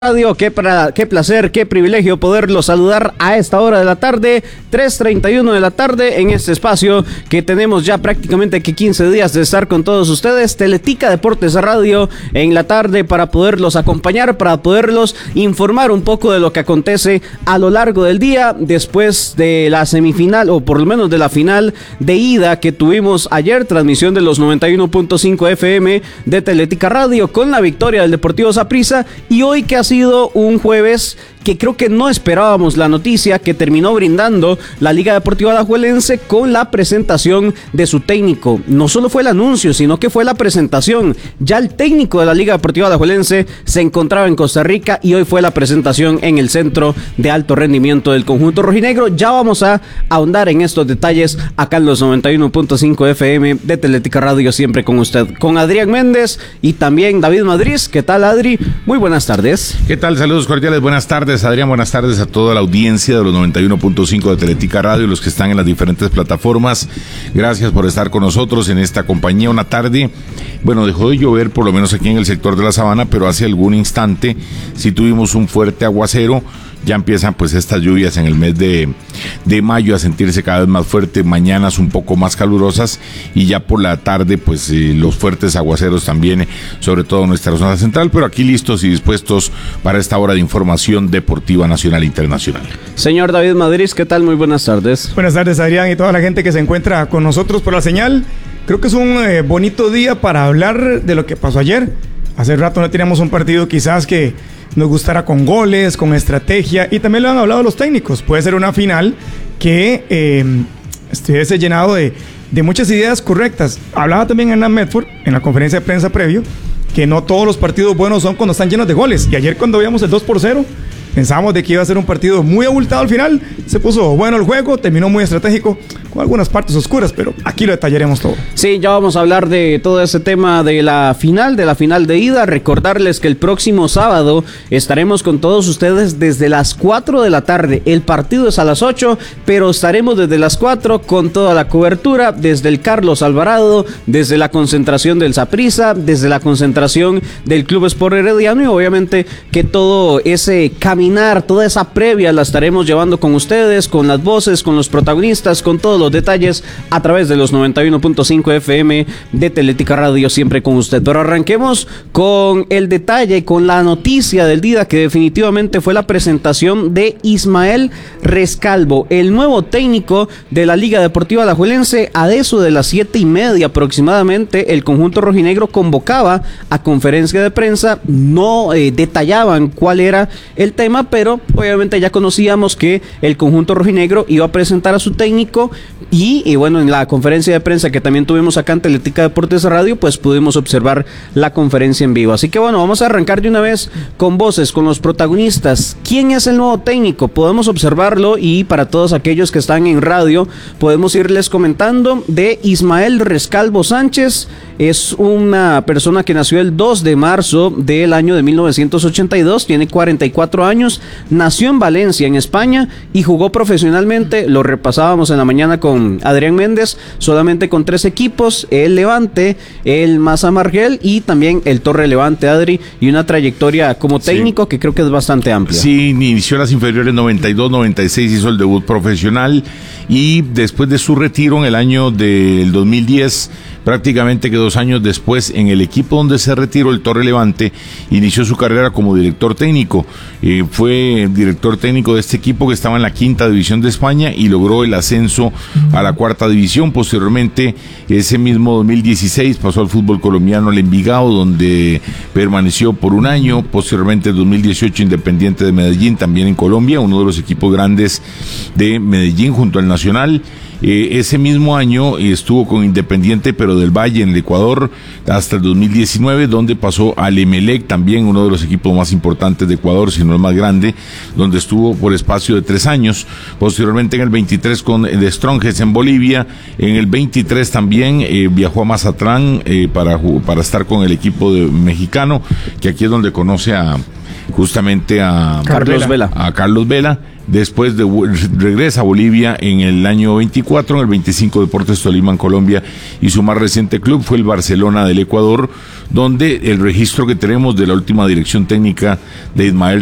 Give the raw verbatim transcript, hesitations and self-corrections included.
Radio, qué, pra, qué placer, qué privilegio poderlos saludar a esta hora de la tarde, tres treinta y uno de la tarde, en este espacio que tenemos ya prácticamente que quince días de estar con todos ustedes, Teletica Deportes Radio en la tarde, para poderlos acompañar, para poderlos informar un poco de lo que acontece a lo largo del día, después de la semifinal, o por lo menos de la final de ida que tuvimos ayer, transmisión de los noventa y uno punto cinco F M de Teletica Radio, con la victoria del Deportivo Saprissa, y hoy que ha sido un jueves que creo que no esperábamos la noticia que terminó brindando la Liga Deportiva Alajuelense con la presentación de su técnico. No solo fue el anuncio, sino que fue la presentación. Ya el técnico de la Liga Deportiva Alajuelense se encontraba en Costa Rica y hoy fue la presentación en el centro de alto rendimiento del conjunto rojinegro. Ya vamos a ahondar en estos detalles acá en los noventa y uno punto cinco F M de Teletica Radio, siempre con usted, con Adrián Méndez y también David Madrid. ¿Qué tal, Adri? Muy buenas tardes. ¿Qué tal? Saludos cordiales, buenas tardes, Adrián, buenas tardes a toda la audiencia de los noventa y uno punto cinco de Teletica Radio, los que están en las diferentes plataformas. Gracias por estar con nosotros en esta compañía. Una tarde, bueno, dejó de llover por lo menos aquí en el sector de la Sabana, pero hace algún instante sí tuvimos un fuerte aguacero. Ya empiezan pues estas lluvias en el mes de, de mayo a sentirse cada vez más fuerte, mañanas un poco más calurosas y ya por la tarde pues eh, los fuertes aguaceros también, sobre todo en nuestra zona central, pero aquí listos y dispuestos para esta hora de información deportiva nacional e internacional. Señor David Madrid, ¿qué tal? Muy buenas tardes. Buenas tardes, Adrián, y toda la gente que se encuentra con nosotros por la señal. Creo que es un eh, bonito día para hablar de lo que pasó ayer. Hace rato no teníamos un partido quizás que nos gustara con goles, con estrategia, y también lo han hablado los técnicos. Puede ser una final que eh, estuviese llenado de, de muchas ideas correctas. Hablaba también Hernán Medford en la conferencia de prensa previo que no todos los partidos buenos son cuando están llenos de goles, y ayer cuando veíamos el dos por cero pensábamos de que iba a ser un partido muy abultado al final. Se puso bueno el juego, terminó muy estratégico, con algunas partes oscuras, pero aquí lo detallaremos todo. Sí, ya vamos a hablar de todo ese tema de la final, de la final de ida. Recordarles que el próximo sábado estaremos con todos ustedes desde las cuatro de la tarde. El partido es a las ocho, pero estaremos desde las cuatro con toda la cobertura, desde el Carlos Alvarado, desde la concentración del Saprissa, desde la concentración del Club Sport Herediano, y obviamente que todo ese cambio, toda esa previa la estaremos llevando con ustedes, con las voces, con los protagonistas, con todos los detalles a través de los noventa y uno punto cinco F M de Teletica Radio, siempre con usted. Pero arranquemos con el detalle, con la noticia del día, que definitivamente fue la presentación de Ismael Rescalvo, el nuevo técnico de la Liga Deportiva Alajuelense. A eso de las siete y media aproximadamente, el conjunto rojinegro convocaba a conferencia de prensa. No eh, detallaban cuál era el tema, pero obviamente ya conocíamos que el conjunto rojinegro iba a presentar a su técnico, y, y bueno, en la conferencia de prensa que también tuvimos acá en Teletica Deportes Radio, pues pudimos observar la conferencia en vivo. Así que bueno, vamos a arrancar de una vez con voces, con los protagonistas. ¿Quién es el nuevo técnico? Podemos observarlo, y para todos aquellos que están en radio podemos irles comentando de Ismael Rescalvo Sánchez. Es una persona que nació el dos de marzo del año de mil novecientos ochenta y dos, tiene cuarenta y cuatro años, nació en Valencia, en España, y jugó profesionalmente, lo repasábamos en la mañana con Adrián Méndez, solamente con tres equipos: el Levante, el Maza Margel y también el Torre Levante, Adri, y una trayectoria como técnico sí, que creo que es bastante amplia. Sí, inició las inferiores noventa y dos noventa y seis, hizo el debut profesional, y después de su retiro en el año del dos mil diez, prácticamente que dos años después, en el equipo donde se retiró, el Torre Levante, inició su carrera como director técnico. Eh, fue director técnico de este equipo que estaba en la quinta división de España y logró el ascenso a la cuarta división. Posteriormente, ese mismo dos mil dieciséis, pasó al fútbol colombiano, al Envigado, donde permaneció por un año. Posteriormente, en dos mil dieciocho, Independiente de Medellín, también en Colombia, uno de los equipos grandes de Medellín junto al Nacional. Eh, ese mismo año estuvo con Independiente, pero del Valle, en el Ecuador, hasta el dos mil diecinueve, donde pasó al Emelec, también uno de los equipos más importantes de Ecuador, si no el más grande, donde estuvo por espacio de tres años. Posteriormente, en el veintitrés, con The Strongest en Bolivia. En el veintitrés también eh, viajó a Mazatlán eh, para, para estar con el equipo de, mexicano, que aquí es donde conoce a justamente a Carlos Vela. A Carlos Vela. Después de, regresa a Bolivia en el año veinticuatro, en el veinticinco Deportes Tolima en Colombia, y su más reciente club fue el Barcelona del Ecuador, donde el registro que tenemos de la última dirección técnica de Ismael